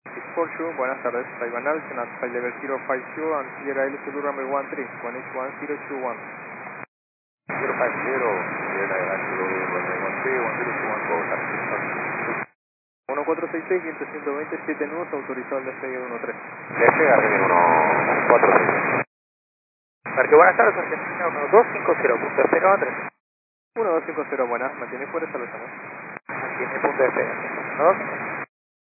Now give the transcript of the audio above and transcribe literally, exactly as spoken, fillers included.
Fortune, buenas tardes. Taiwan Altitude, flight level zero five zero and clear I L S to runway one three, one eight one zero two one. zero five zero, clear I L S to runway one three, one zero two one, go uno cuatro seis seis, viento ciento veinte, siete nudos, autorizado el despegue de uno tres. Despega arriba uno cuatro seis. Parque, buenas tardes, Argentina uno dos cinco cero, punto de despega tres. uno dos cinco cero, buenas, mantiene fuera, salud. Mantiene punto de despega. uno dos cinco cero.